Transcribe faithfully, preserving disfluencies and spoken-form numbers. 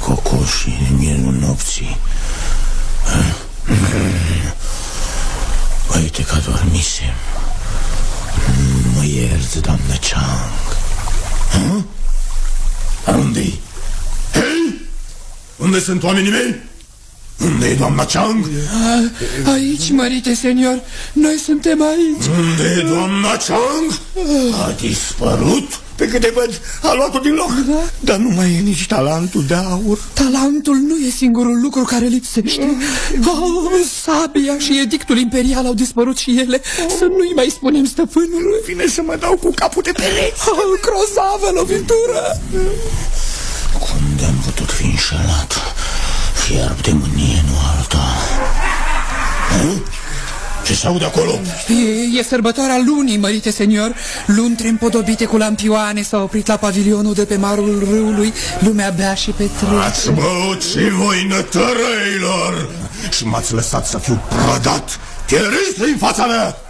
cocoșii în mielul nopții. Uite că dormisem. Mă ierți, doamnă Chang. Unde-i? Unde sunt oamenii mei? Unde e doamna Chang? A, aici, mărite senior. Noi suntem aici. Unde e doamna Chang? A dispărut? Pe câte văd, a luat-o din loc. Da? Dar nu mai e nici talentul de aur. Talentul nu e singurul lucru care lipsește. Oh, sabia și edictul imperial au dispărut și ele. Să nu-i mai spunem stăpânului. Vine să mă dau cu capul de pereți. Oh, grozavă lovitură. Cum de-am putut fi înșelat? Fierb de mânie, nu alta. Ce se aude acolo? E, e sărbătoarea lunii, mărite senior. Luntre împodobite cu lampioane s-au oprit la pavilionul de pe marul râului. Lumea bea și petrece. Ați băut și voi, nătărăilor, și m-ați lăsat să fiu prădat. Tierist în fața mea.